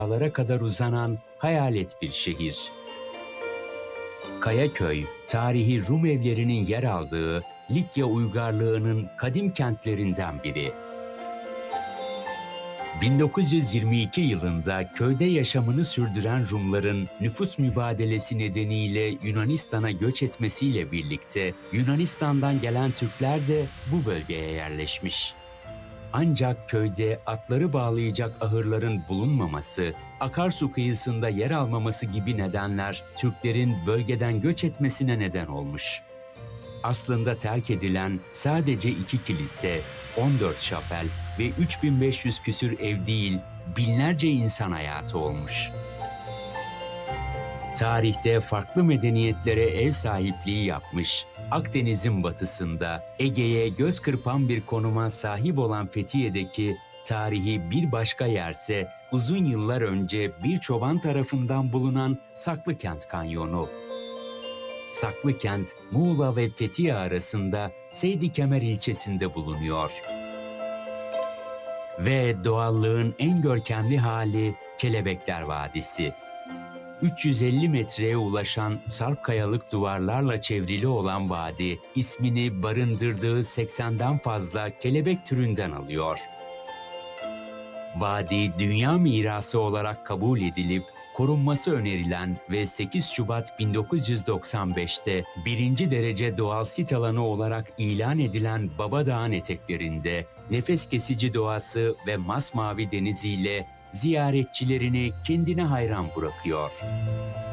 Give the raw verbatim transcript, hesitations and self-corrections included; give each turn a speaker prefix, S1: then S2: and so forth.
S1: dağlara kadar uzanan hayalet bir şehir. Kayaköy, tarihi Rum evlerinin yer aldığı Likya uygarlığının kadim kentlerinden biri. bin dokuz yüz yirmi iki yılında köyde yaşamını sürdüren Rumların nüfus mübadelesi nedeniyle Yunanistan'a göç etmesiyle birlikte Yunanistan'dan gelen Türkler de bu bölgeye yerleşmiş. Ancak köyde atları bağlayacak ahırların bulunmaması, akarsu kıyısında yer almaması gibi nedenler Türklerin bölgeden göç etmesine neden olmuş. Aslında terk edilen sadece iki kilise, on dört şapel ve üç bin beş yüz küsür ev değil, binlerce insan hayatı olmuş. Tarihte farklı medeniyetlere ev sahipliği yapmış, Akdeniz'in batısında Ege'ye göz kırpan bir konuma sahip olan Fethiye'deki tarihi bir başka yerse uzun yıllar önce bir çoban tarafından bulunan Saklıkent Kanyonu. Saklıkent, Muğla ve Fethiye arasında Seydikemer ilçesinde bulunuyor. Ve doğallığın en görkemli hali Kelebekler Vadisi. üç yüz elli metreye ulaşan sarp kayalık duvarlarla çevrili olan vadi, ismini barındırdığı seksenden fazla kelebek türünden alıyor. Vadi, dünya mirası olarak kabul edilip, korunması önerilen ve sekiz Şubat bin dokuz yüz doksan beşte birinci derece doğal sit alanı olarak ilan edilen Babadağ'ın eteklerinde nefes kesici doğası ve masmavi deniziyle ziyaretçilerini kendine hayran bırakıyor.